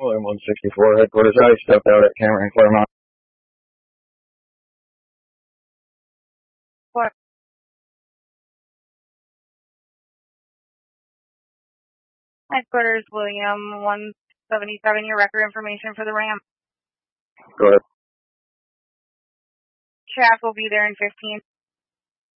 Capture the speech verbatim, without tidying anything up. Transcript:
William one sixty-four, headquarters. I stepped out at Cameron Claremont. What? Headquarters, William one seventy-seven, your record information for the ramp. Go ahead. Shaft will be there in fifteen.